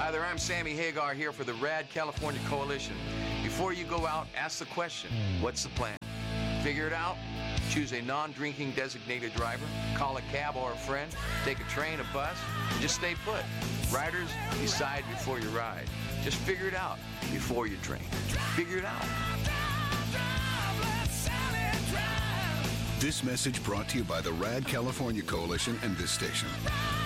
Hi there, I'm Sammy Hagar here for the Rad California Coalition. Before you go out, ask the question, what's the plan? Figure it out? Choose a non-drinking designated driver, call a cab or a friend, take a train, a bus, and just stay put. Riders, decide before you ride. Just figure it out before you drink. Figure it out. This message brought to you by the Rad California Coalition and this station.